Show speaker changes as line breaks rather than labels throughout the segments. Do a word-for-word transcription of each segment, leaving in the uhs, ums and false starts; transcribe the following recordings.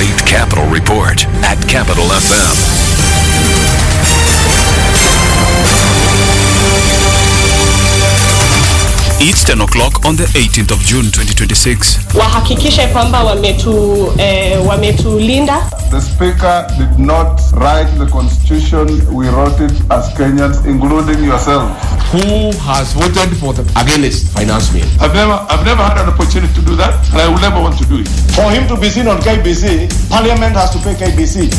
late Capital Report at Capital F M. It's ten o'clock on the eighteenth of June twenty twenty-six.
Wahakikishe kwamba wametu eh, wametulinda.
The Speaker did not write the Constitution. We wrote it as Kenyans, including yourself.
Who has voted for the against finance bill?
I've never, I've never had an opportunity to do that, and I will never want to do it.
For him to be seen on K B C, Parliament has to pay K B C.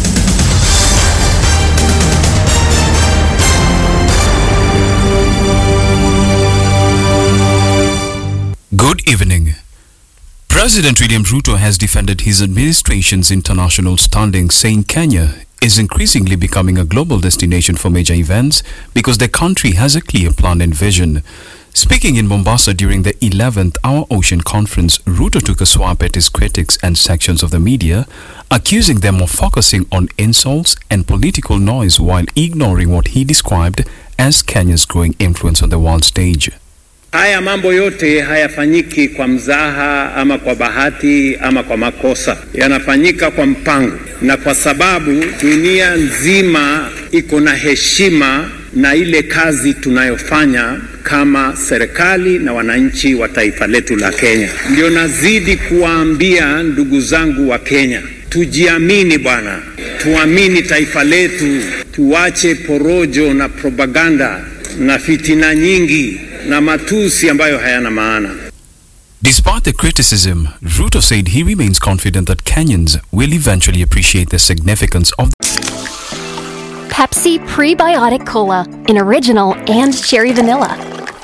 Good evening. President William Ruto has defended his administration's international standing, saying Kenya is increasingly becoming a global destination for major events because the country has a clear plan and vision. Speaking in Mombasa during the eleventh Our Ocean Conference, Ruto took a swap at his critics and sections of the media, accusing them of focusing on insults and political noise while ignoring what he described as Kenya's growing influence on the world stage.
Haya mambo yote hayafanyiki kwa mzaha ama kwa bahati ama kwa makosa. Yanafanyika kwa mpango na kwa sababu dunia nzima iko na heshima na ile kazi tunayofanya kama serikali na wananchi wa taifa letu la Kenya. Ndio nazidi kuwaambia ndugu zangu wa Kenya, tujiamini bwana, tuamini taifa letu, tuache porojo na propaganda na fitina nyingi na matusi ambayo hayana maana.
Despite the criticism, Ruto said he remains confident that Kenyans will eventually appreciate the significance of
Pepsi Prebiotic Cola in original and cherry vanilla.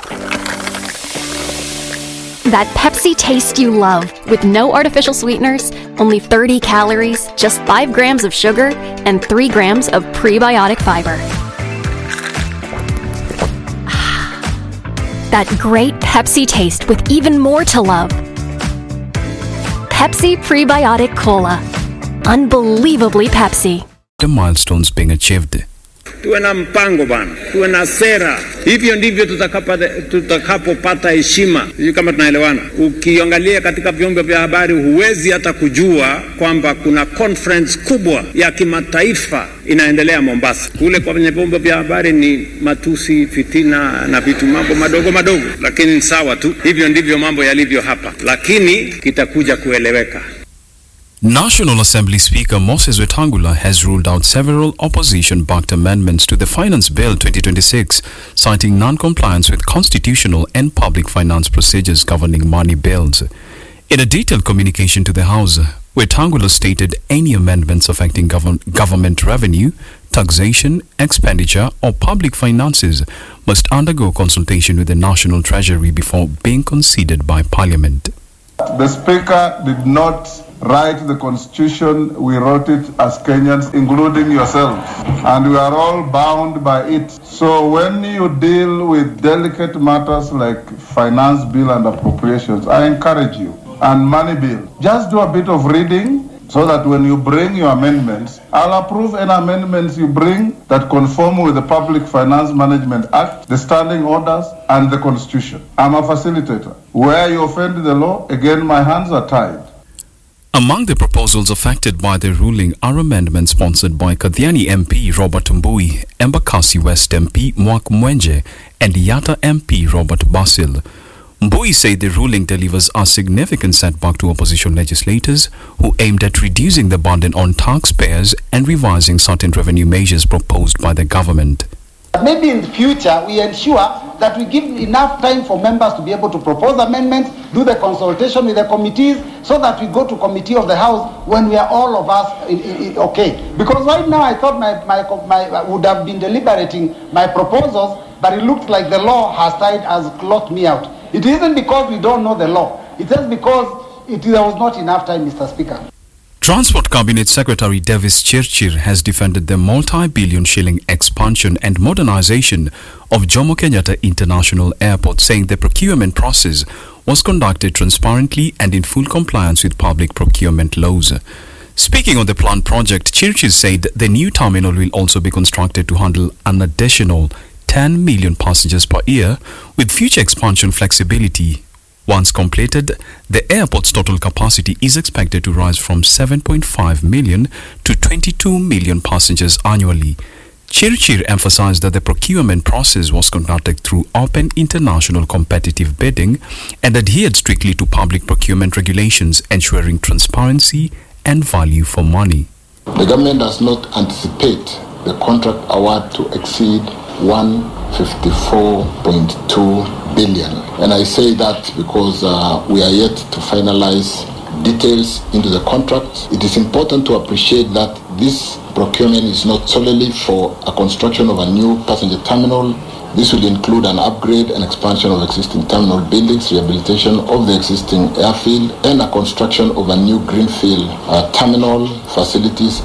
That Pepsi taste you love with no artificial sweeteners, only thirty calories, just five grams of sugar, and three grams of prebiotic fiber. That great Pepsi taste with even more to love. Pepsi Prebiotic Cola. Unbelievably Pepsi.
The milestones being achieved.
Tuwe na mpango bana, tuwe na sera. Hivyo ndivyo tutakapopata heshima. Sijui kama tunaelewana. Ukiangalia katika vyombo vya habari huwezi hata kujua kwamba kuna conference kubwa ya kimataifa inaendelea Mombasa. Kule kwa vyombo vya habari ni matusi, fitina na vitu mambo madogo madogo, lakini ni sawa tu. Hivyo ndivyo mambo yalivyo hapa, lakini kitakuja kueleweka.
National Assembly Speaker Moses Wetangula has ruled out several opposition-backed amendments to the Finance Bill twenty twenty-six, citing non-compliance with constitutional and public finance procedures governing money bills. In a detailed communication to the House, Wetangula stated any amendments affecting gov- government revenue, taxation, expenditure, or public finances must undergo consultation with the National Treasury before being considered by Parliament.
The Speaker did not write the Constitution. We wrote it as Kenyans, including yourself, and we are all bound by it. So when you deal with delicate matters like finance bill and appropriations, I encourage you, and money bill, just do a bit of reading so that when you bring your amendments, I'll approve any amendments you bring that conform with the Public Finance Management Act, the standing orders, and the Constitution. I'm a facilitator. Where you offend the law, again, my hands are tied.
Among the proposals affected by the ruling are amendments sponsored by Kathiani M P Robert Mbui, Embakasi West M P Mwak Mwenje, and Yatta M P Robert Basil. Mbui said the ruling delivers a significant setback to opposition legislators who aimed at reducing the burden on taxpayers and revising certain revenue measures proposed by the government.
Maybe in the future we ensure that we give enough time for members to be able to propose amendments, do the consultation with the committees, so that we go to committee of the House when we are all of us in, in, in, okay. Because right now I thought my, my, my I would have been deliberating my proposals, but it looked like the law has tied, has locked me out. It isn't because we don't know the law. It is because it, there was not enough time, Mister Speaker.
Transport Cabinet Secretary Davis Chirchir has defended the multi-billion shilling expansion and modernization of Jomo Kenyatta International Airport, saying the procurement process was conducted transparently and in full compliance with public procurement laws. Speaking on the planned project, Chirchir said the new terminal will also be constructed to handle an additional ten million passengers per year with future expansion flexibility, Once completed, the airport's total capacity is expected to rise from seven point five million to twenty-two million passengers annually. Chirchir emphasized that the procurement process was conducted through open international competitive bidding and adhered strictly to public procurement regulations, ensuring transparency and value for money.
The government does not anticipate the contract award to exceed one hundred fifty-four point two billion. And I say that because uh, we are yet to finalize details into the contract. It is important to appreciate that this procurement is not solely for a construction of a new passenger terminal. This will include an upgrade and expansion of existing terminal buildings, rehabilitation of the existing airfield, and a construction of a new greenfield uh, terminal facilities.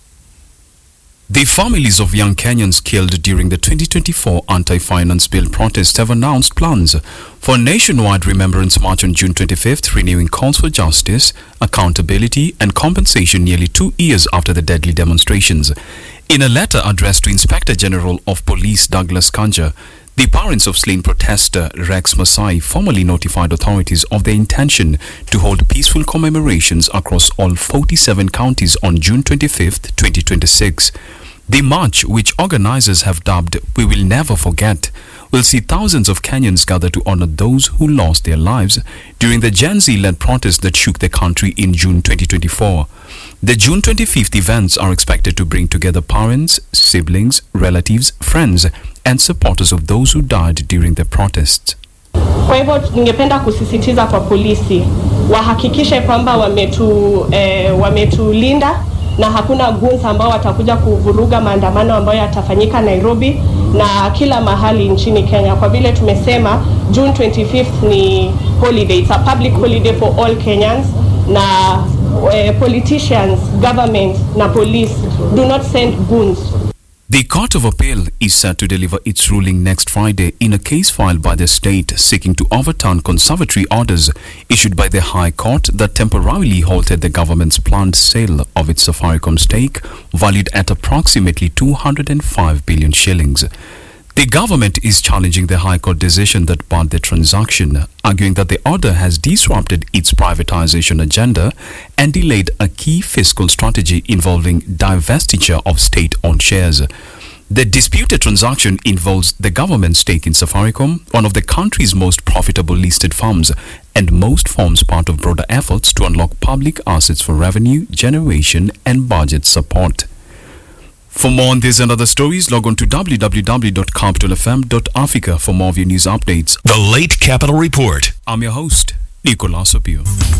The families of young Kenyans killed during the twenty twenty-four anti-finance bill protest have announced plans for a nationwide remembrance march on June twenty-fifth, renewing calls for justice, accountability and compensation nearly two years after the deadly demonstrations. In a letter addressed to Inspector General of Police Douglas Kanja, the parents of slain protester Rex Masai formally notified authorities of their intention to hold peaceful commemorations across all forty-seven counties on June twenty-fifth, twenty twenty-six. The march, which organizers have dubbed "We Will Never Forget," will see thousands of Kenyans gather to honor those who lost their lives during the Gen Z-led protest that shook the country in June twenty twenty-four. The June twenty-fifth events are expected to bring together parents, siblings, relatives, friends, and supporters of those who died during the protests.
Kwa hivyo ningependa kusisitiza kwa polisi wahakikishe kwamba wametu eh, wametulinda na hakuna goons ambao watakuja kuvuruga maandamano ambayo yatafanyika Nairobi na kila mahali nchini Kenya. Kwa vile tumesema June twenty-fifth ni holiday, it's a public holiday for all Kenyans, na uh, politicians, government na police do not send goons.
The Court of Appeal is set to deliver its ruling next Friday in a case filed by the state seeking to overturn conservatory orders issued by the High Court that temporarily halted the government's planned sale of its Safaricom stake, valued at approximately two hundred five billion shillings. The government is challenging the High Court decision that barred the transaction, arguing that the order has disrupted its privatization agenda and delayed a key fiscal strategy involving divestiture of state-owned shares. The disputed transaction involves the government's stake in Safaricom, one of the country's most profitable listed firms, and most forms part of broader efforts to unlock public assets for revenue generation and budget support. For more on this and other stories, log on to w w w dot capital f m dot africa for more of your news updates.
The Late Capital Report.
I'm your host, Nicolas Opio.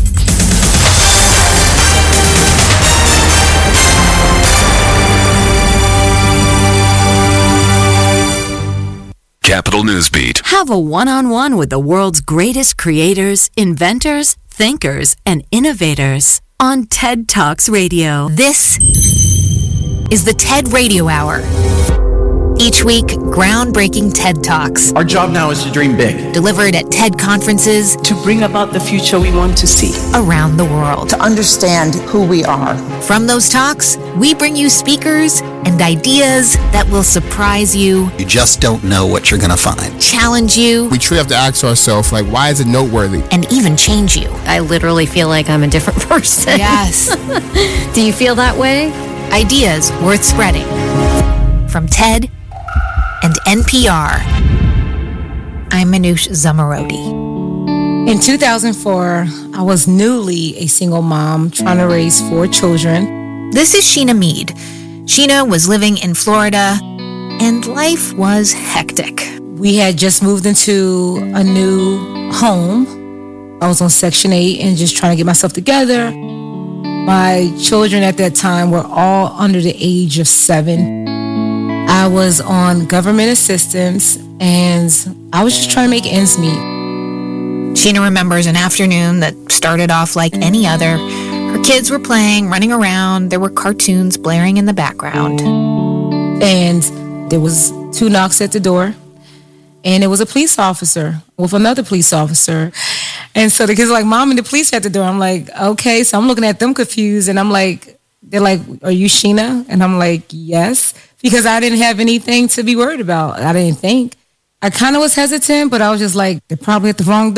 Capital Newsbeat.
Have a one-on-one with the world's greatest creators, inventors, thinkers, and innovators on TED Talks Radio. This is the TED Radio Hour. Each week, groundbreaking TED Talks.
Our job now is to dream big.
Delivered at TED conferences.
To bring about the future we want to see.
Around the world.
To understand who we are.
From those talks, we bring you speakers and ideas that will surprise you.
You just don't know what you're going to find.
Challenge you.
We truly have to ask ourselves, like, why is it noteworthy?
And even change you.
I literally feel like I'm a different person.
Yes.
Do you feel that way?
Ideas worth spreading. From TED and N P R, I'm Manoush Zomorodi.
In two thousand four, I was newly a single mom trying to raise four children.
This is Sheena Mead. Sheena was living in Florida, and life was hectic.
We had just moved into a new home. I was on Section eight and just trying to get myself together. My children at that time were all under the age of seven. I was on government assistance, and I was just trying to make ends meet.
Sheena remembers an afternoon that started off like any other. Her kids were playing, running around. There were cartoons blaring in the background.
And there was two knocks at the door, and it was a police officer with another police officer. And so the kids were like, Mom, and the police at the door. I'm like, okay. So I'm looking at them confused, and I'm like, they're like, are you Sheena? And I'm like, yes. Because I didn't have anything to be worried about. I didn't think. I kind of was hesitant, but I was just like, they're probably at the wrong door.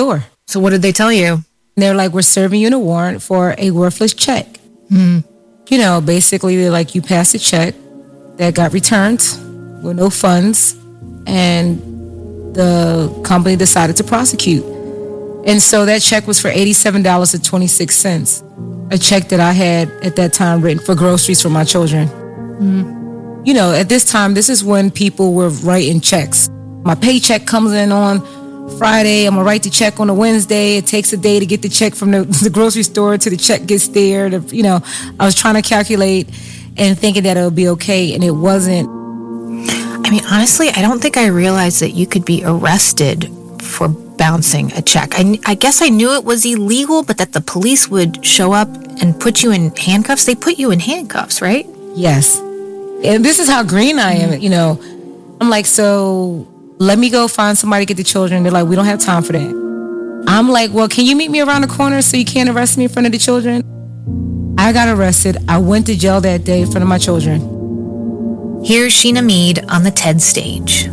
So what did they tell you?
They're like, we're serving you a warrant for a worthless check.
Mm.
You know, basically, they're like, you passed a check that got returned with no funds, and the company decided to prosecute. And so that check was for eighty-seven dollars and twenty-six cents, a check that I had at that time written for groceries for my children.
Mm.
You know, at this time, this is when people were writing checks. My paycheck comes in on Friday. I'm going to write the check on a Wednesday. It takes a day to get the check from the, the grocery store to the check gets there. To, you know, I was trying to calculate and thinking that it would be okay, and it wasn't.
I mean, honestly, I don't think I realized that you could be arrested for bouncing a check. I, I guess I knew it was illegal, but that the police would show up and put you in handcuffs. They put you in handcuffs, right?
Yes. And this is how green I am. You know, I'm like, so let me go find somebody to get the children. They're like, we don't have time for that. I'm like, well, can you meet me around the corner so you can't arrest me in front of the children? I got arrested. I went to jail that day in front of my children.
Here's Sheena Mead on the TED stage.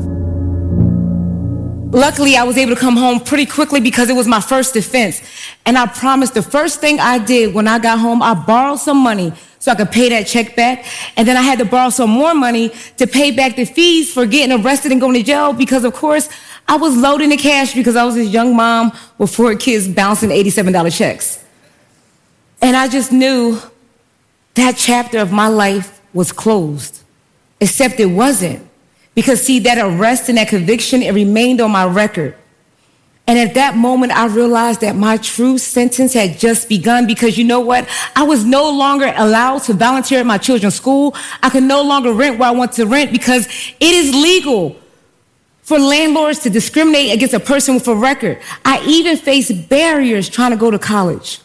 Luckily, I was able to come home pretty quickly because it was my first defense. And I promised the first thing I did when I got home, I borrowed some money so I could pay that check back. And then I had to borrow some more money to pay back the fees for getting arrested and going to jail because, of course, I was loading the cash because I was this young mom with four kids bouncing eighty-seven dollars checks. And I just knew that chapter of my life was closed, except it wasn't. Because, see, that arrest and that conviction, it remained on my record. And at that moment, I realized that my true sentence had just begun because, you know what? I was no longer allowed to volunteer at my children's school. I could no longer rent where I want to rent because it is legal for landlords to discriminate against a person with a record. I even faced barriers trying to go to college.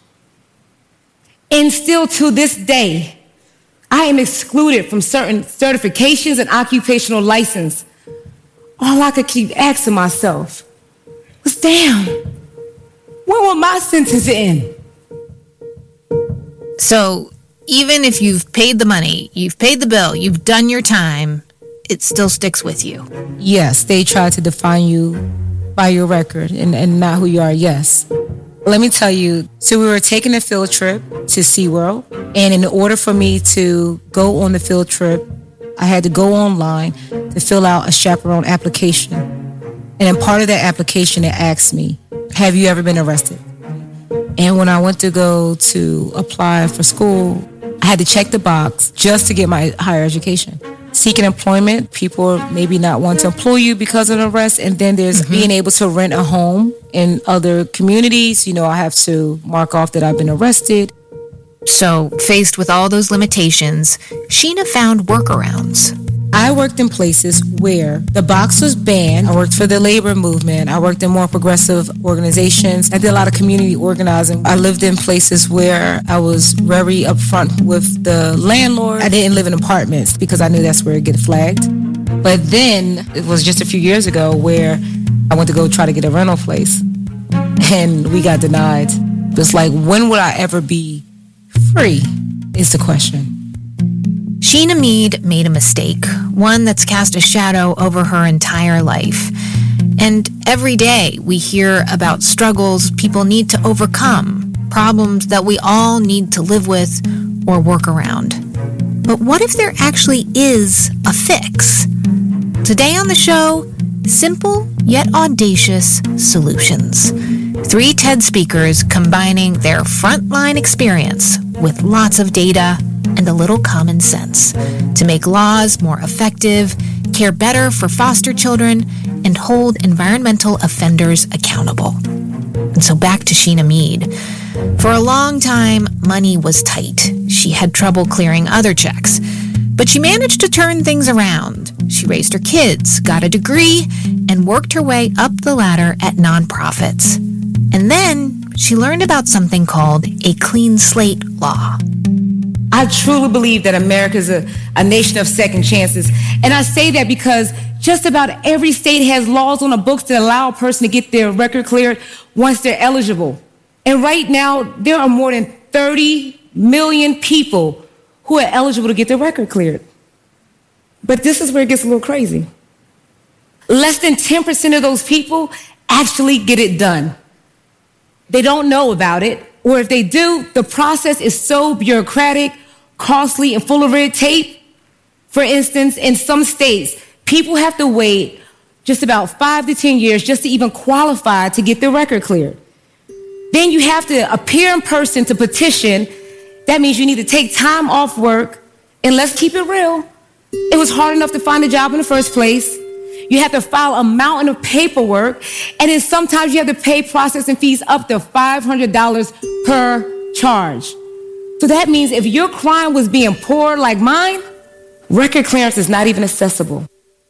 And still to this day, I am excluded from certain certifications and occupational license. All I could keep asking myself was, damn, when will my sentence end?
So even if you've paid the money, you've paid the bill, you've done your time, it still sticks with you.
Yes, they try to define you by your record and, and not who you are, yes. Let me tell you, so we were taking a field trip to SeaWorld, and in order for me to go on the field trip, I had to go online to fill out a chaperone application. And in part of that application, it asked me, have you ever been arrested? And when I went to go to apply for school, I had to check the box just to get my higher education. Seeking employment, people maybe not want to employ you because of an arrest. And then there's mm-hmm. being able to rent a home in other communities. You know, I have to mark off that I've been arrested.
So, faced with all those limitations, Sheena found workarounds.
I worked in places where the box was banned. I worked for the labor movement. I worked in more progressive organizations. I did a lot of community organizing. I lived in places where I was very upfront with the landlord. I didn't live in apartments because I knew that's where it get flagged. But then it was just a few years ago where I went to go try to get a rental place and we got denied. It's like, when would I ever be free is the question.
Sheena Mead made a mistake, one that's cast a shadow over her entire life. And every day we hear about struggles people need to overcome, problems that we all need to live with or work around. But what if there actually is a fix? Today on the show, simple yet audacious solutions. Three TED speakers combining their frontline experience with lots of data and a little common sense to make laws more effective, care better for foster children, and hold environmental offenders accountable. And so back to Sheena Mead. For a long time, money was tight. She had trouble clearing other checks. But she managed to turn things around. She raised her kids, got a degree, and worked her way up the ladder at nonprofits. And then she learned about something called a clean slate law.
I truly believe that America is a, a nation of second chances. And I say that because just about every state has laws on the books that allow a person to get their record cleared once they're eligible. And right now, there are more than thirty million people who are eligible to get their record cleared. But this is where it gets a little crazy. Less than ten percent of those people actually get it done. they don't know about it, or if they do, the process is so bureaucratic, costly, and full of red tape. For instance, in some states, people have to wait just about five to ten years just to even qualify to get their record cleared. Then you have to appear in person to petition. That means you need to take time off work. And let's keep it real. It was hard enough to find a job in the first place. You have to file a mountain of paperwork. And then sometimes you have to pay processing fees up to five hundred dollars per charge. So that means if your crime was being poor like mine, record clearance is not even accessible.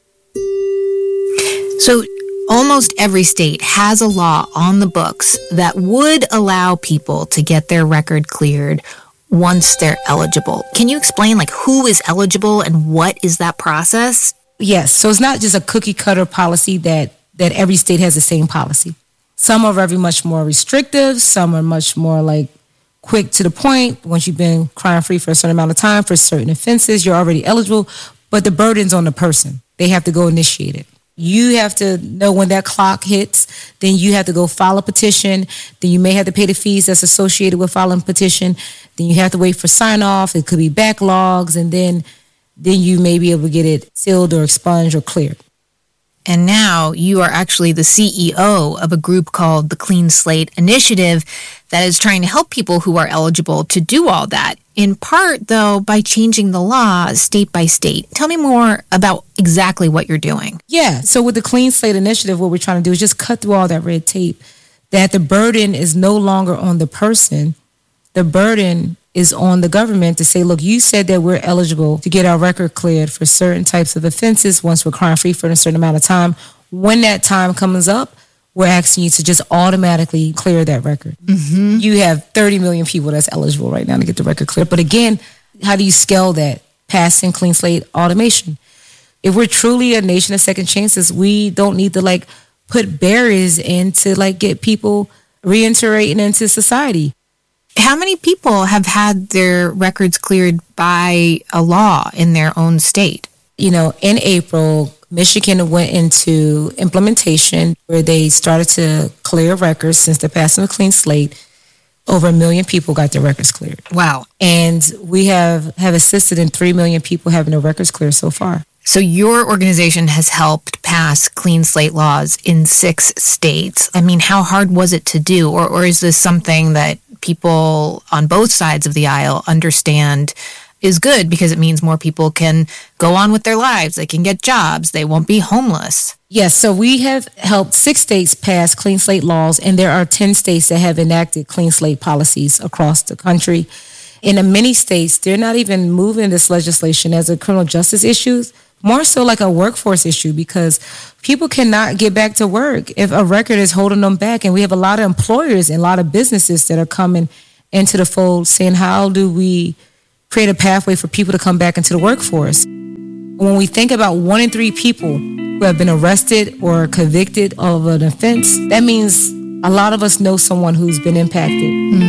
So almost every state has a law on the books that would allow people to get their record cleared once they're eligible. Can you explain, like, who is eligible and what is that process?
Yes. So it's not just a cookie cutter policy that, that every state has the same policy. Some are very much more restrictive. Some are much more like quick to the point. Once you've been crime free for a certain amount of time for certain offenses, you're already eligible. But the burden's on the person. They have to go initiate it. You have to know when that clock hits, then you have to go file a petition, then you may have to pay the fees that's associated with filing a petition, then you have to wait for sign off, it could be backlogs, and then then you may be able to get it sealed or expunged or cleared.
And now you are actually the C E O of a group called the Clean Slate Initiative that is trying to help people who are eligible to do all that. In part, though, by changing the law state by state. Tell me more about exactly what you're doing.
Yeah. So with the Clean Slate Initiative, what we're trying to do is just cut through all that red tape, that the burden is no longer on the person. The burden is on the government to say, look, you said that we're eligible to get our record cleared for certain types of offenses once we're crime-free for a certain amount of time. When that time comes up, we're asking you to just automatically clear that record. Mm-hmm. You have thirty million people that's eligible right now to get the record cleared. But again, how do you scale that? Passing clean slate automation. If we're truly a nation of second chances, we don't need to like put barriers in to like get people reintegrating into society.
How many people have had their records cleared by a law in their own state?
You know, in April, Michigan went into implementation where they started to clear records since the passing of Clean Slate. Over a million people got their records cleared.
Wow.
And we have, have assisted in three million people having their records cleared so far.
So your organization has helped pass clean slate laws in six states. I mean, how hard was it to do? Or, or is this something that people on both sides of the aisle understand is good because it means more people can go on with their lives, they can get jobs, they won't be homeless?
Yes, so we have helped six states pass clean slate laws, and there are ten states that have enacted clean slate policies across the country. In many states, they're not even moving this legislation as a criminal justice issue, more so like a workforce issue, because people cannot get back to work if a record is holding them back. And we have a lot of employers and a lot of businesses that are coming into the fold saying, how do we create a pathway for people to come back into the workforce? When we think about one in three people who have been arrested or convicted of an offense, that means a lot of us know someone who's been impacted.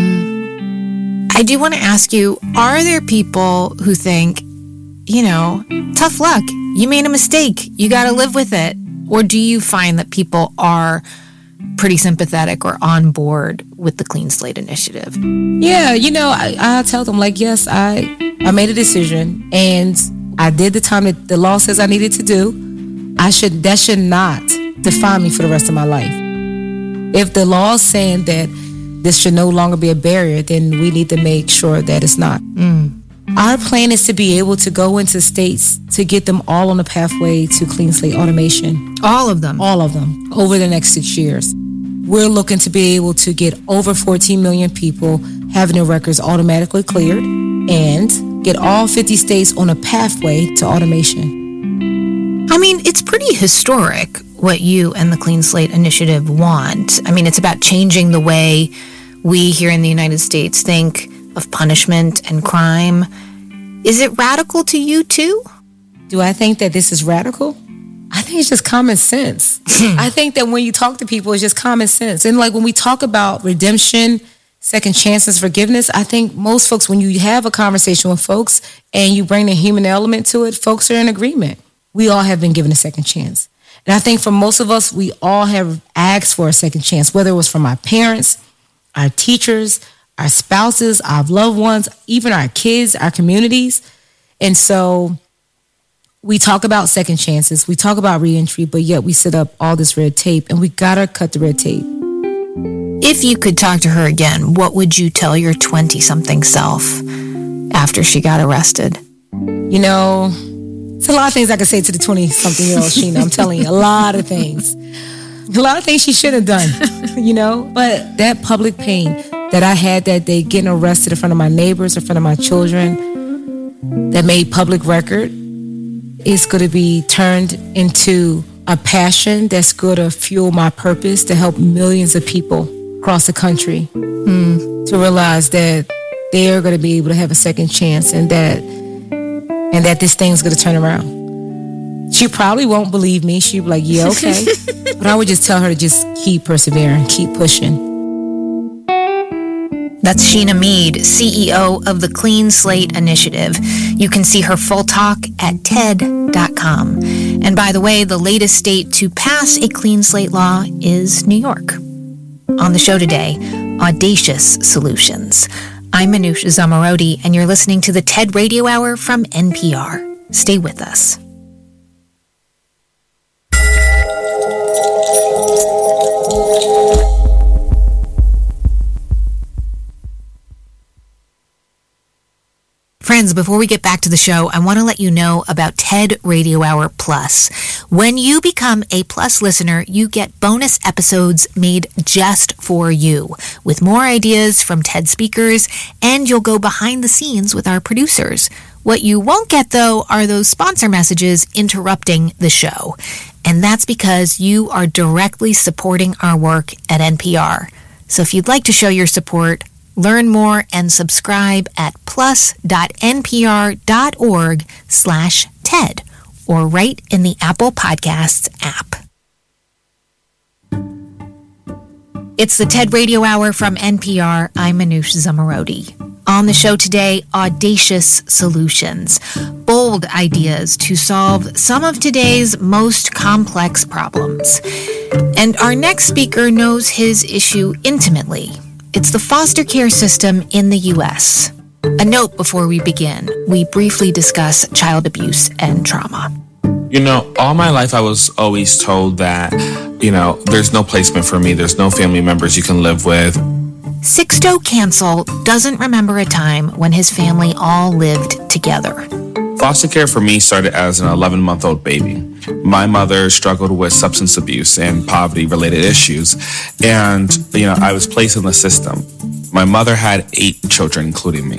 Mm. I do want to ask you, are there people who think, you know, tough luck, you made a mistake, you got to live with it? Or do you find that people are pretty sympathetic or on board with the Clean Slate Initiative?
Yeah, you know, I, I tell them, like, yes, I, I made a decision and I did the time that the law says I needed to do. I should, that should not define me for the rest of my life. If the law is saying that this should no longer be a barrier, then we need to make sure that it's not. Mm. Our plan is to be able to go into states to get them all on the pathway to clean slate automation.
All of them?
All of them, over the next six years. We're looking to be able to get over fourteen million people having their records automatically cleared and get all fifty states on a pathway to automation.
I mean, it's pretty historic what you and the Clean Slate Initiative want. I mean, it's about changing the way we here in the United States think of punishment and crime. Is it radical to you too?
Do I think that this is radical? I think it's just common sense. I think that when you talk to people, it's just common sense. And like when we talk about redemption, second chances, forgiveness, I think most folks, when you have a conversation with folks and you bring the human element to it, folks are in agreement. We all have been given a second chance. And I think for most of us, we all have asked for a second chance, whether it was from our parents, our teachers, our spouses, our loved ones, even our kids, our communities. And so we talk about second chances, we talk about reentry, but yet we set up all this red tape, and we gotta cut the red tape.
If you could talk to her again, what would you tell your twenty-something self after she got arrested?
You know, it's a lot of things I could say to the twenty-something-year-old Sheena. I'm telling you, a lot of things. A lot of things she should have done, you know? But that public pain that I had that day, getting arrested in front of my neighbors, in front of my children, that made public record, is going to be turned into a passion that's going to fuel my purpose to help millions of people across the country mm, to realize that they're going to be able to have a second chance, and that and that this thing's going to turn around. She probably won't believe me. She'll be like, yeah, okay. But I would just tell her to just keep persevering, keep pushing.
That's Sheena Mead, C E O of the Clean Slate Initiative. You can see her full talk at T E D dot com. And by the way, the latest state to pass a clean slate law is New York. On the show today, Audacious Solutions. I'm Manoush Zomorodi, and you're listening to the TED Radio Hour from N P R. Stay with us. Friends, before we get back to the show, I want to let you know about TED Radio Hour Plus. When you become a Plus listener, you get bonus episodes made just for you, with more ideas from TED speakers, and you'll go behind the scenes with our producers. What you won't get, though, are those sponsor messages interrupting the show. And that's because you are directly supporting our work at N P R. So if you'd like to show your support, learn more and subscribe at plus.npr.org slash TED or right in the Apple Podcasts app. It's the TED Radio Hour from N P R. I'm Manoush Zomorodi. On the show today, Audacious Solutions. Bold ideas to solve some of today's most complex problems. And our next speaker knows his issue intimately. It's the foster care system in the U S. A note before we begin. We briefly discuss child abuse and trauma.
You know, all my life I was always told that, you know, there's no placement for me. There's no family members you can live with.
Sixto Cancel doesn't remember a time when his family all lived together.
Foster care for me started as an eleven-month-old baby. My mother struggled with substance abuse and poverty-related issues, and, you know, I was placed in the system. My mother had eight children, including me.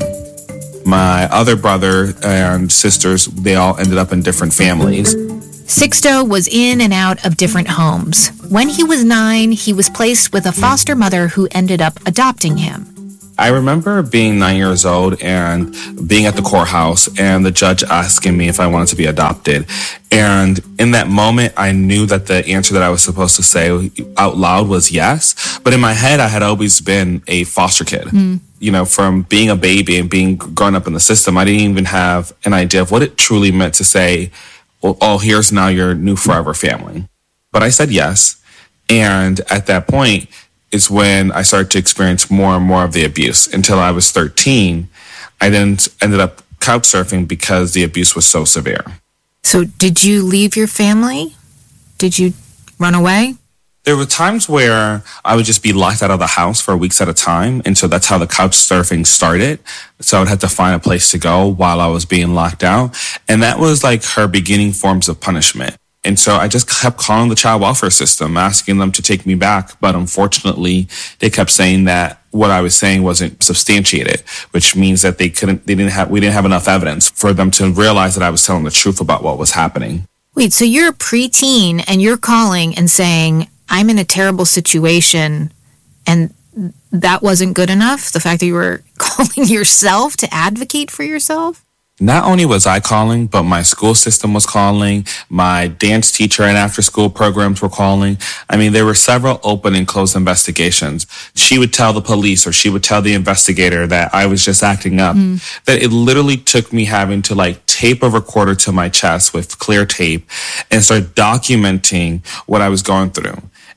My other brother and sisters, they all ended up in different families.
Sixto was in and out of different homes. When he was nine, he was placed with a foster mother who ended up adopting him.
I remember being nine years old and being at the courthouse and the judge asking me if I wanted to be adopted. And in that moment, I knew that the answer that I was supposed to say out loud was yes. But in my head, I had always been a foster kid. Mm. You know, from being a baby and being grown up in the system, I didn't even have an idea of what it truly meant to say, well, oh, here's now your new forever family. But I said yes. And at that point, is when I started to experience more and more of the abuse. Until I was thirteen, I then ended up couch surfing because the abuse was so severe.
So did you leave your family? Did you run away?
There were times where I would just be locked out of the house for weeks at a time. And so that's how the couch surfing started. So I would have to find a place to go while I was being locked out. And that was like her beginning forms of punishment. And so I just kept calling the child welfare system, asking them to take me back. But unfortunately, they kept saying that what I was saying wasn't substantiated, which means that they couldn't, they didn't have, we didn't have enough evidence for them to realize that I was telling the truth about what was happening.
Wait, so you're a preteen and you're calling and saying, I'm in a terrible situation, and that wasn't good enough? The fact that you were calling yourself to advocate for yourself?
Not only was I calling, but my school system was calling. My dance teacher and after school programs were calling. I mean, there were several open and closed investigations. She would tell the police or she would tell the investigator that I was just acting up. Mm. That it literally took me having to like tape a recorder to my chest with clear tape and start documenting what I was going through.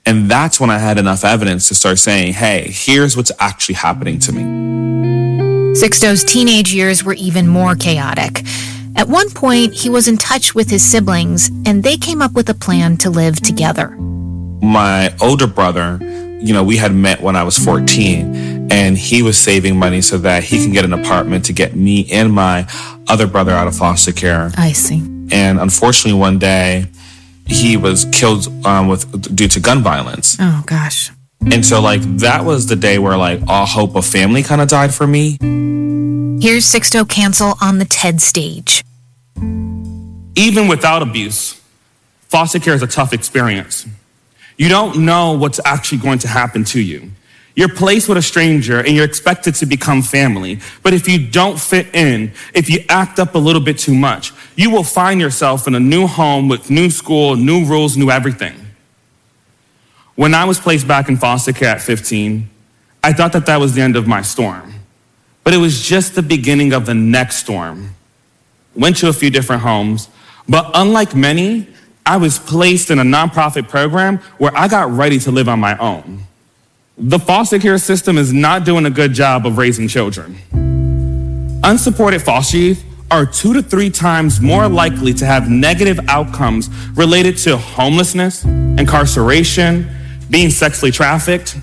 And that's when I had enough evidence to start saying, hey, here's what's actually happening to me.
Sixto's teenage years were even more chaotic. At one point, he was in touch with his siblings, and they came up with a plan to live together.
My older brother, you know, we had met when I was fourteen, and he was saving money so that he can get an apartment to get me and my other brother out of foster care.
I see.
And unfortunately, one day, he was killed um, with due to gun violence.
Oh, gosh.
And so, like, that was the day where, like, all hope of family kind of died for me.
Here's Sixto Cancel on the TED stage.
Even without abuse, foster care is a tough experience. You don't know what's actually going to happen to you. You're placed with a stranger and you're expected to become family. But if you don't fit in, if you act up a little bit too much, you will find yourself in a new home with new school, new rules, new everything. When I was placed back in foster care at fifteen, I thought that that was the end of my storm. But it was just the beginning of the next storm. Went to a few different homes, but unlike many, I was placed in a nonprofit program where I got ready to live on my own. The foster care system is not doing a good job of raising children. Unsupported foster youth are two to three times more likely to have negative outcomes related to homelessness, incarceration, being sexually trafficked.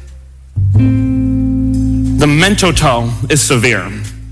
The mental toll is severe.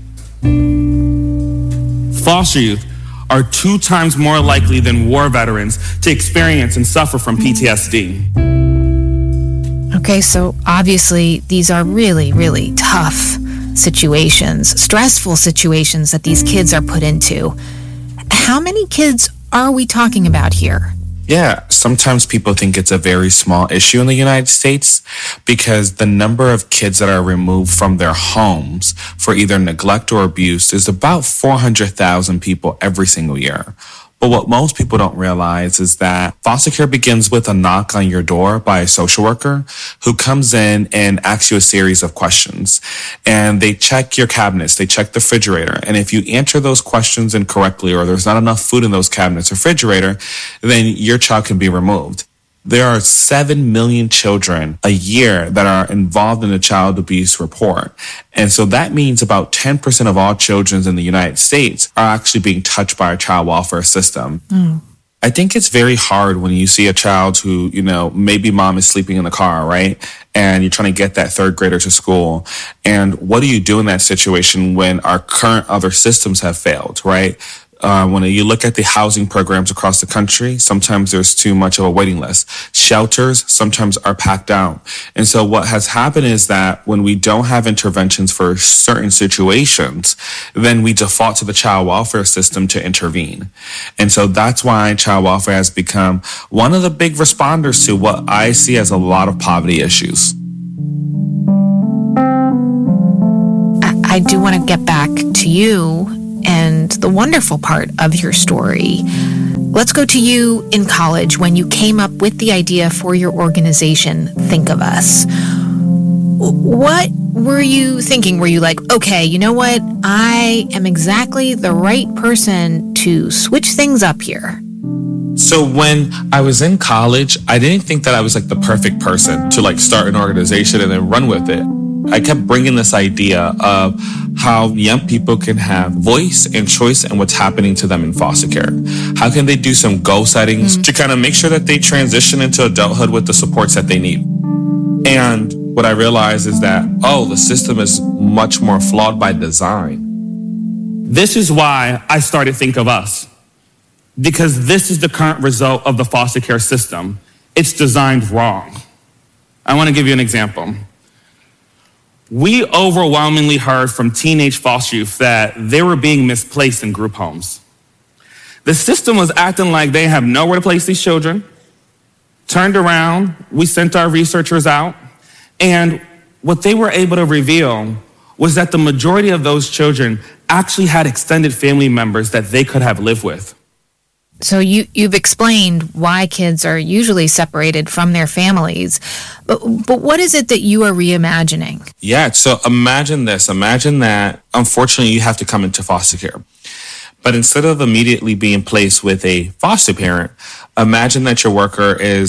Foster youth are two times more likely than war veterans to experience and suffer from P T S D.
Okay, so obviously these are really, really tough situations, stressful situations that these kids are put into. How many kids are we talking about here?
Yeah, sometimes people think it's a very small issue in the United States because the number of kids that are removed from their homes for either neglect or abuse is about four hundred thousand people every single year. But what most people don't realize is that foster care begins with a knock on your door by a social worker who comes in and asks you a series of questions. And they check your cabinets, they check the refrigerator. And if you answer those questions incorrectly or there's not enough food in those cabinets or refrigerator, then your child can be removed. There are seven million children a year that are involved in a child abuse report. And so that means about ten percent of all children in the United States are actually being touched by our child welfare system. Mm. I think it's very hard when you see a child who, you know, maybe mom is sleeping in the car, right? And you're trying to get that third grader to school. And what do you do in that situation when our current other systems have failed, right? Uh, when you look at the housing programs across the country, sometimes there's too much of a waiting list. Shelters sometimes are packed out. And so what has happened is that when we don't have interventions for certain situations, then we default to the child welfare system to intervene. And so that's why child welfare has become one of the big responders to what I see as a lot of poverty issues.
I, I do want to get back to you and the wonderful part of your story. Let's go to you in college when you came up with the idea for your organization, Think of Us. What were you thinking? Were you like, okay, you know what? I am exactly the right person to switch things up here.
So when I was in college, I didn't think that I was like the perfect person to like start an organization and then run with it. I kept bringing this idea of how young people can have voice and choice in what's happening to them in foster care. How can they do some goal settings mm-hmm. to kind of make sure that they transition into adulthood with the supports that they need? And what I realized is that, oh, the system is much more flawed by design.
This is why I started Think of Us. Because this is the current result of the foster care system. It's designed wrong. I want to give you an example. We overwhelmingly heard from teenage foster youth that they were being misplaced in group homes. The system was acting like they have nowhere to place these children. Turned around, we sent our researchers out, and what they were able to reveal was that the majority of those children actually had extended family members that they could have lived with.
So you, you've explained why kids are usually separated from their families, but, but what is it that you are reimagining?
Yeah, so imagine this. Imagine that, unfortunately, you have to come into foster care. But instead of immediately being placed with a foster parent, imagine that your worker is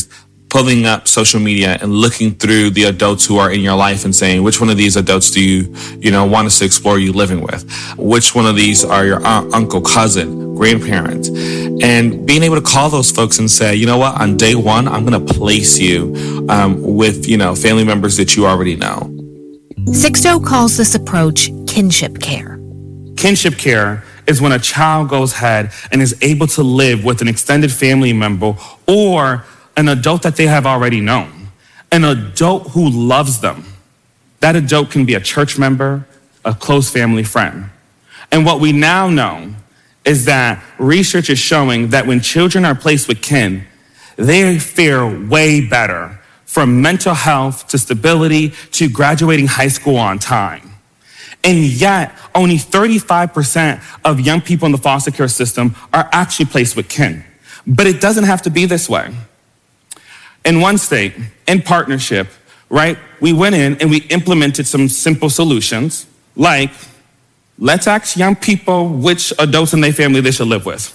pulling up social media and looking through the adults who are in your life and saying, which one of these adults do you, you know, want us to explore you living with? Which one of these are your aunt, uncle, cousin, grandparents? And being able to call those folks and say, you know what, on day one, I'm going to place you um, with, you know, family members that you already know.
Sixto calls this approach kinship care.
Kinship care is when a child goes ahead and is able to live with an extended family member or an adult that they have already known, an adult who loves them. That adult can be a church member, a close family friend. And what we now know is that research is showing that when children are placed with kin, they fare way better, from mental health to stability to graduating high school on time. And yet, only thirty-five percent of young people in the foster care system are actually placed with kin. But it doesn't have to be this way. In one state, in partnership, right, we went in and we implemented some simple solutions, like, let's ask young people which adults in their family they should live with.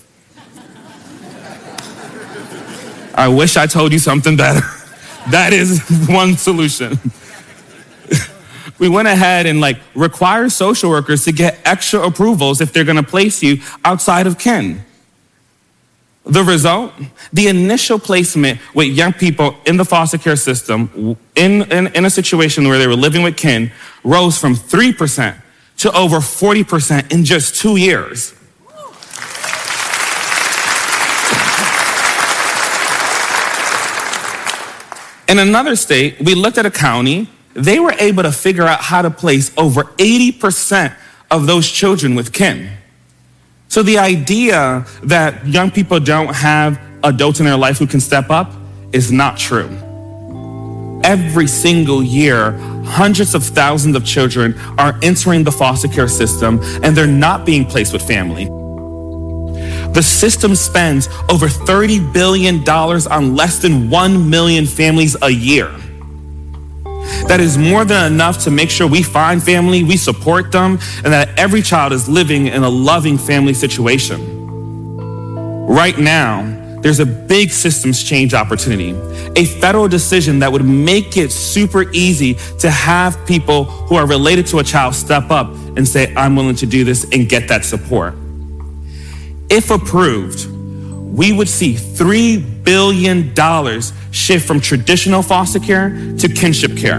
I wish I told you something better. That is one solution. We went ahead and like require social workers to get extra approvals if they're gonna place you outside of kin. The result, the initial placement with young people in the foster care system in, in, in a situation where they were living with kin rose from three percent to over forty percent in just two years. In another state, we looked at a county, they were able to figure out how to place over eighty percent of those children with kin. So the idea that young people don't have adults in their life who can step up is not true. Every single year, hundreds of thousands of children are entering the foster care system and they're not being placed with family. The system spends over thirty billion dollars on less than one million families a year. That is more than enough to make sure we find family, we support them, and that every child is living in a loving family situation. Right now, there's a big systems change opportunity, a federal decision that would make it super easy to have people who are related to a child step up and say, I'm willing to do this and get that support. If approved, we would see three billion dollars shift from traditional foster care to kinship care.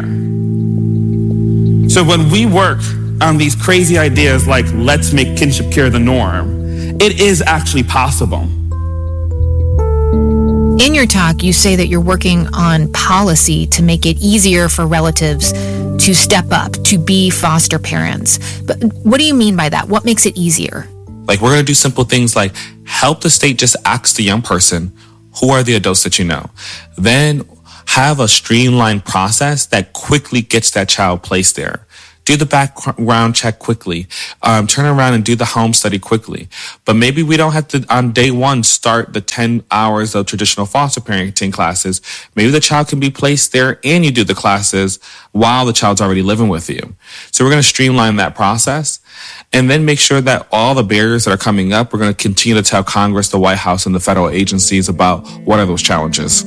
So when we work on these crazy ideas like let's make kinship care the norm, it is actually possible.
In your talk, you say that you're working on policy to make it easier for relatives to step up, to be foster parents. But what do you mean by that? What makes it easier?
Like, we're going to do simple things like help the state just ask the young person, who are the adults that you know? Then have a streamlined process that quickly gets that child placed there. Do the background check quickly. Um, turn around and do the home study quickly. But maybe we don't have to, on day one, start the ten hours of traditional foster parenting classes. Maybe the child can be placed there and you do the classes while the child's already living with you. So we're going to streamline that process and then make sure that all the barriers that are coming up, we're going to continue to tell Congress, the White House, and the federal agencies about what are those challenges.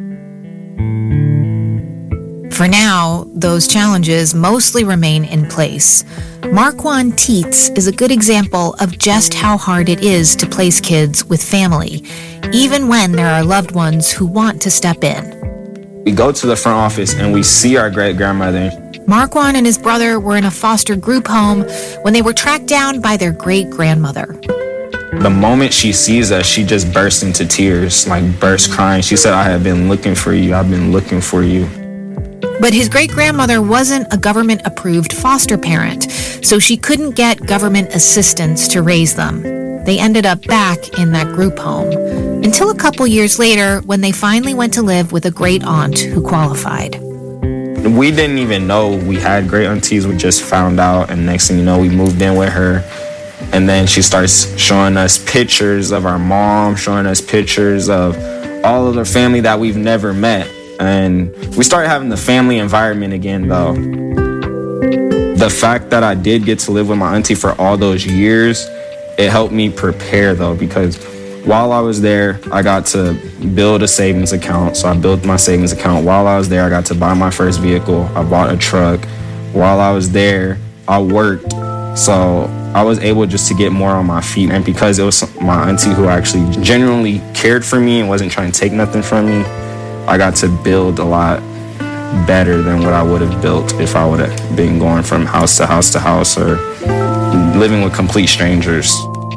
For now, those challenges mostly remain in place. Marquand Teets is a good example of just how hard it is to place kids with family, even when there are loved ones who want to step in.
We go to the front office and we see our great-grandmother.
Marquand and his brother were in a foster group home when they were tracked down by their great-grandmother.
The moment she sees us, she just bursts into tears, like bursts crying. She said, I have been looking for you. I've been looking for you.
But his great-grandmother wasn't a government-approved foster parent, so she couldn't get government assistance to raise them. They ended up back in that group home, until a couple years later when they finally went to live with a great-aunt who qualified.
We didn't even know we had great-aunties. We just found out, and next thing you know, we moved in with her. And then she starts showing us pictures of our mom, showing us pictures of all of the family that we've never met. And we started having the family environment again, though. The fact that I did get to live with my auntie for all those years, it helped me prepare, though, because While I was there, I got to build a savings account. So I built my savings account. While I was there, I got to buy my first vehicle. I bought a truck. While I was there, I worked. So I was able just to get more on my feet. And because it was my auntie who actually genuinely cared for me and wasn't trying to take nothing from me, I got to build a lot better than what I would have built if I would have been going from house to house to house or living with complete strangers.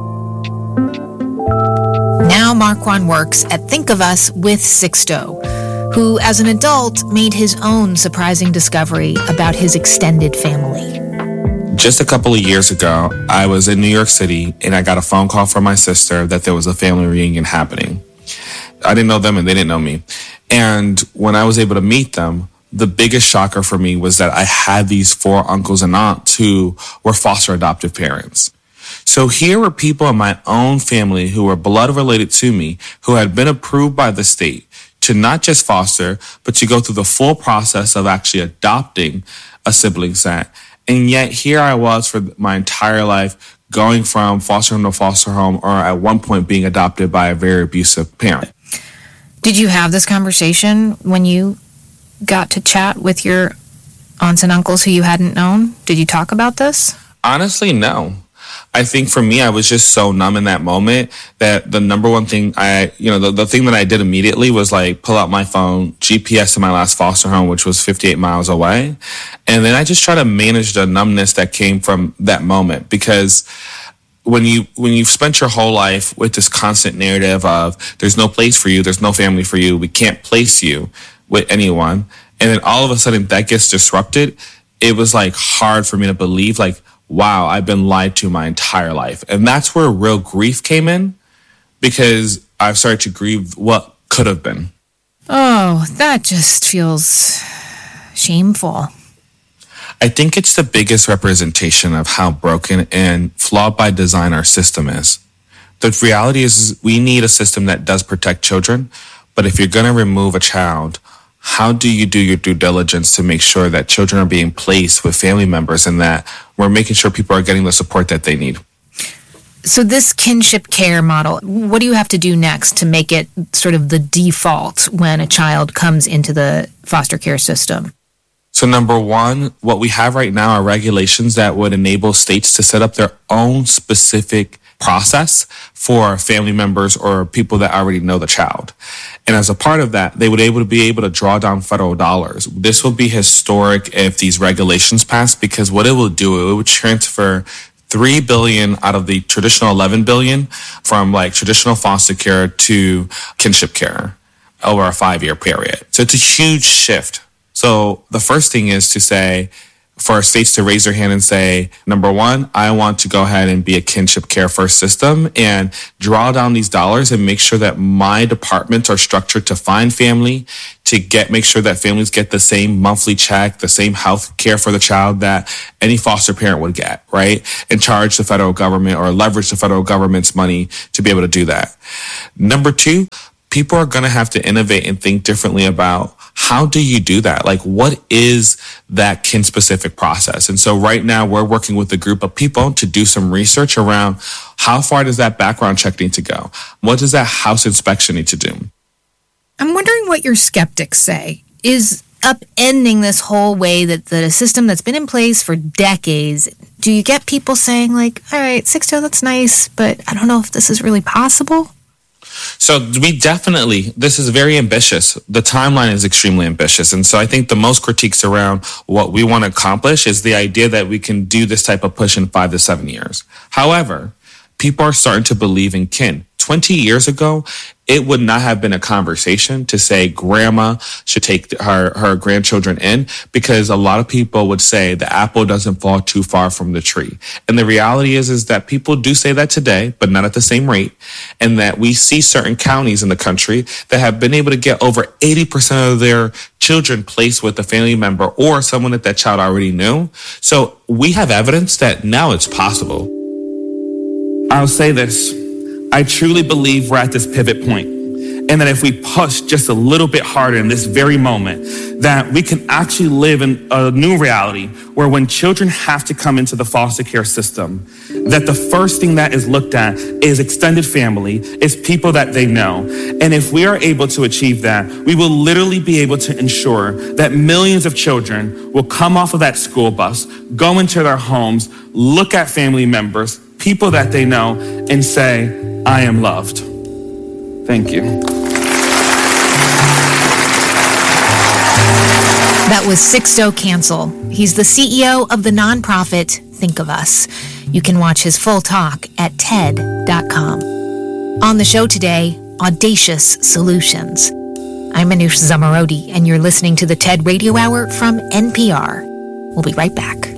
Now Marquand works at Think of Us with Sixto, who as an adult made his own surprising discovery about his extended family.
Just a couple of years ago, I was in New York City and I got a phone call from my sister that there was a family reunion happening. I didn't know them and they didn't know me. And when I was able to meet them, the biggest shocker for me was that I had these four uncles and aunts who were foster adoptive parents. So here were people in my own family who were blood related to me, who had been approved by the state to not just foster, but to go through the full process of actually adopting a sibling set. And yet here I was for my entire life going from foster home to foster home, or at one point being adopted by a very abusive parent.
Did you have this conversation when you got to chat with your aunts and uncles who you hadn't known? Did you talk about this?
Honestly, no. I think for me, I was just so numb in that moment that the number one thing I, you know, the, the thing that I did immediately was like pull out my phone, G P S to my last foster home, which was fifty-eight miles away. And then I just try to manage the numbness that came from that moment, because when you, when you've spent your whole life with this constant narrative of there's no place for you, there's no family for you, we can't place you with anyone, and then all of a sudden that gets disrupted, it was like hard for me to believe, like, wow, I've been lied to my entire life. And that's where real grief came in, because I've started to grieve what could have been.
Oh, that just feels shameful.
I think it's the biggest representation of how broken and flawed by design our system is. The reality is we need a system that does protect children, but if you're going to remove a child, how do you do your due diligence to make sure that children are being placed with family members and that we're making sure people are getting the support that they need?
So this kinship care model, what do you have to do next to make it sort of the default when a child comes into the foster care system?
So number one, what we have right now are regulations that would enable states to set up their own specific process for family members or people that already know the child. And as a part of that, they would able to be able to draw down federal dollars. This will be historic if these regulations pass, because what it will do, it would transfer three billion dollars out of the traditional eleven billion dollars from like traditional foster care to kinship care over a five-year period. So it's a huge shift. So the first thing is to say, for states to raise their hand and say, number one, I want to go ahead and be a kinship care first system and draw down these dollars and make sure that my departments are structured to find family, to get, make sure that families get the same monthly check, the same health care for the child that any foster parent would get, right? And charge the federal government or leverage the federal government's money to be able to do that. Number two, people are going to have to innovate and think differently about how do you do that? Like, what is that kin-specific process? And so right now we're working with a group of people to do some research around how far does that background check need to go? What does that house inspection need to do?
I'm wondering what your skeptics say. Is upending this whole way that the system that's been in place for decades, do you get people saying like, all right, Sixto, that's nice, but I don't know if this is really possible?
So we definitely, this is very ambitious. The timeline is extremely ambitious. And so I think the most critiques around what we want to accomplish is the idea that we can do this type of push in five to seven years. However, people are starting to believe in kin. twenty years ago, it would not have been a conversation to say grandma should take her, her grandchildren in, because a lot of people would say the apple doesn't fall too far from the tree. And the reality is, is that people do say that today, but not at the same rate. And that we see certain counties in the country that have been able to get over eighty percent of their children placed with a family member or someone that that child already knew. So we have evidence that now it's possible.
I'll say this. I truly believe we're at this pivot point. And that if we push just a little bit harder in this very moment, that we can actually live in a new reality where when children have to come into the foster care system, that the first thing that is looked at is extended family, is people that they know. And if we are able to achieve that, we will literally be able to ensure that millions of children will come off of that school bus, go into their homes, look at family members, people that they know, and say, I am loved. Thank you.
That was Sixto Cancel. He's the C E O of the nonprofit Think of Us. You can watch his full talk at T E D dot com. On the show today, Audacious Solutions. I'm Manoush Zomorodi, and you're listening to the TED Radio Hour from N P R. We'll be right back.